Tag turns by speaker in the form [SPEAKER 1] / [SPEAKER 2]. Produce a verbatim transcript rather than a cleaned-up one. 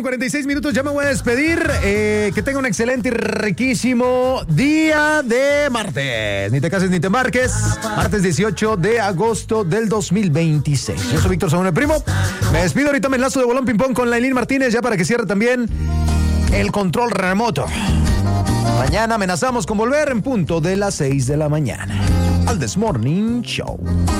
[SPEAKER 1] con cuarenta y seis minutos, ya me voy a despedir. Eh, que tenga un excelente y riquísimo día de martes. Ni te cases ni te marques. Martes dieciocho de agosto del dos mil veintiséis. Yo soy Víctor Saúl, el primo. Me despido, ahorita me enlazo de bolón ping-pong con Lailín Martínez, ya para que cierre también el control remoto. Mañana amenazamos con volver en punto de las seis de la mañana al This Morning Show.